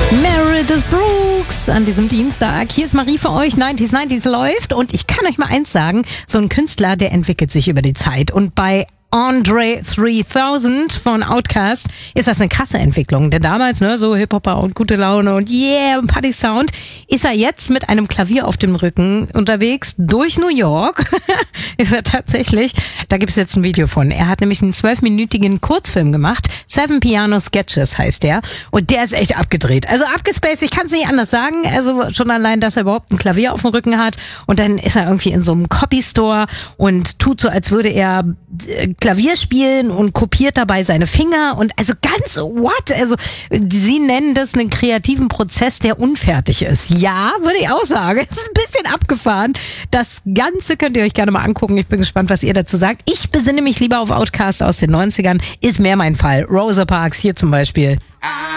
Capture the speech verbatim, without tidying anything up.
Meredith Brooks an diesem Dienstag. Hier ist Marie für euch. neunziger neunzig läuft und ich kann euch mal eins sagen, so ein Künstler, der entwickelt sich über die Zeit und bei Andre dreitausend von Outkast ist das eine krasse Entwicklung, denn damals, ne, so Hip-Hopper und gute Laune und yeah, Party-Sound, ist er jetzt mit einem Klavier auf dem Rücken unterwegs durch New York, ist er tatsächlich, da gibt es jetzt ein Video von, er hat nämlich einen zwölfminütigen Kurzfilm gemacht, Seven Piano Sketches heißt der und der ist echt abgedreht, also abgespaced, ich kann es nicht anders sagen, also schon allein, dass er überhaupt ein Klavier auf dem Rücken hat und dann ist er irgendwie in so einem Copy-Store und tut so, als würde er Klavier spielen und kopiert dabei seine Finger und also ganz what? Also sie nennen das einen kreativen Prozess, der unfertig ist. Ja, würde ich auch sagen. Es ist ein bisschen abgefahren. Das Ganze könnt ihr euch gerne mal angucken. Ich bin gespannt, was ihr dazu sagt. Ich besinne mich lieber auf Outkast aus den neunzigern. Ist mehr mein Fall. Rosa Parks hier zum Beispiel.